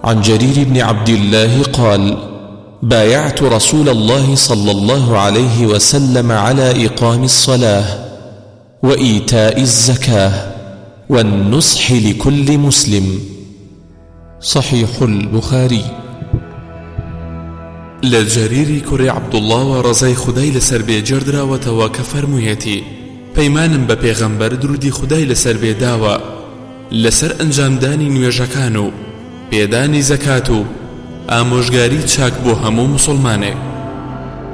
عن جرير بن عبد الله قال: بايعت رسول الله صلى الله عليه وسلم على إقام الصلاة وإيتاء الزكاة والنصح لكل مسلم. صحيح البخاري. لجرير كري عبد الله ورزاي خداي لسر بيجردرا وتواك فرميتي پەیمانم بە پێغەمبەر درودی خودای لەسەر بێداوە لەسەر ئەنجامدانی نوێژەکان و پێدانی زەکات و ئامۆژگاری چاک بۆ هەموو موسڵمانێک.